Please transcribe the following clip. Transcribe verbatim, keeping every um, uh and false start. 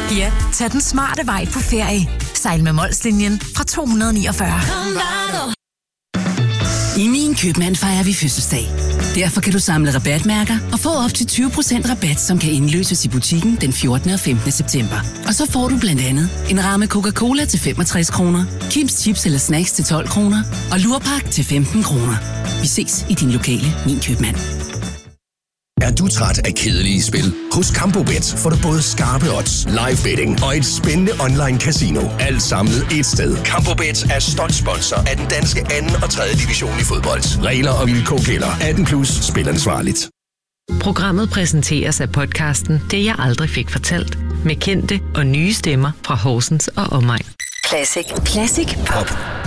Ja, tag den smarte vej på ferie. Sejl med Molslinjen fra to hundrede niogfyrre. I Min Købmand fejrer vi fødselsdag. Derfor kan du samle rabatmærker og få op til tyve procent rabat, som kan indløses i butikken den fjortende og femtende september. Og så får du blandt andet en ramme Coca-Cola til femogtres kroner, Kims Chips eller Snacks til tolv kroner og Lurpak til femten kroner. Vi ses i din lokale Min Købmand. Er du træt af kedelige spil? Hos CampoBet får du både skarpe odds, live betting og et spændende online casino. Alt samlet ét sted. CampoBet er stolt sponsor af den danske anden og tredje division i fodbold. Regler og vilkår gælder. atten plus. Spil ansvarligt. Programmet præsenteres af podcasten Det jeg aldrig fik fortalt. Med kendte og nye stemmer fra Horsens og omegn. Classic. Classic Pop.